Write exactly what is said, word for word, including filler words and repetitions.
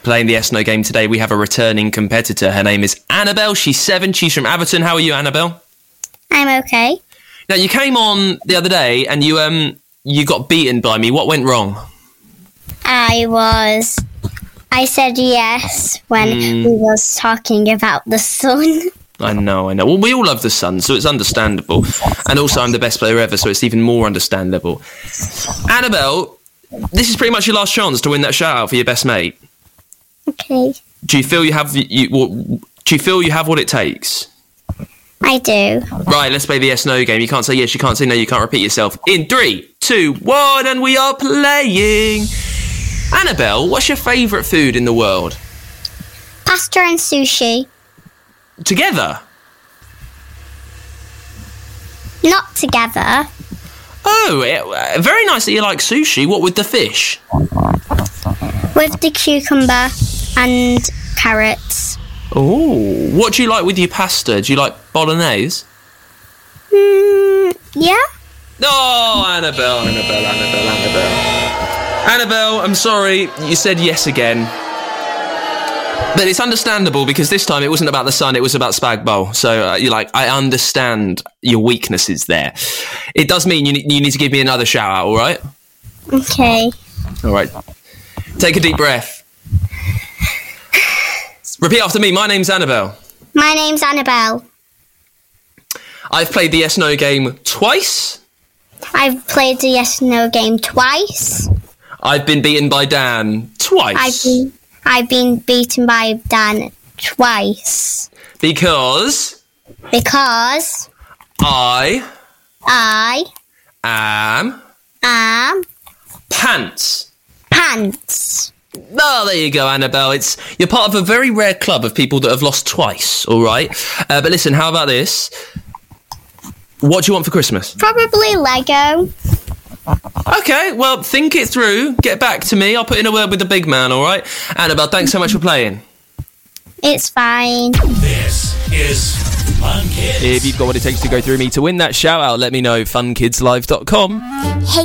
playing the Yes No game today, we have a returning competitor. Her name is Annabelle. She's seven. She's from Everton. How are you, Annabelle? I'm okay. Now, you came on the other day and you um you got beaten by me. What went wrong? I was... I said yes when mm. we was talking about the sun. I know, I know. Well, we all love the sun, so it's understandable. And also, I'm the best player ever, so it's even more understandable. Annabelle, this is pretty much your last chance to win that shout-out for your best mate. Okay. Do you feel you have you? What, do you feel you have what it takes? I do. Right, let's play the Yes No game. You can't say yes, you can't say no, you can't repeat yourself. In three, two, one, and we are playing. Annabelle, what's your favourite food in the world? Pasta and sushi. Together? Not together. Oh, it, very nice that you like sushi. What with the fish? With the cucumber and carrots. Oh, what do you like with your pasta? Do you like bolognese? Mm, yeah. Oh, Annabelle, Annabelle, Annabelle, Annabelle. Annabelle, I'm sorry, you said yes again. But it's understandable because this time it wasn't about the sun, it was about spag bowl. So uh, you're like, I understand your weaknesses there. It does mean you need, you need to give me another shout out, all right? Okay. All right. Take a deep breath. Repeat after me. My name's Annabelle. My name's Annabelle. I've played the Yes No game twice. I've played the Yes No game twice. I've been beaten by Dan twice. I've been, I've been beaten by Dan twice. Because... Because... I... I... am... am... pants. Pants. Oh, there you go, Annabelle. It's you're part of a very rare club of people that have lost twice, all right? Uh, but listen, how about this? What do you want for Christmas? Probably Lego. Okay, well, think it through. Get back to me. I'll put in a word with the big man, all right? Annabelle, thanks so much for playing. It's fine. This is Fun Kids. If you've got what it takes to go through me to win that shout-out, let me know, fun kids live dot com. Hey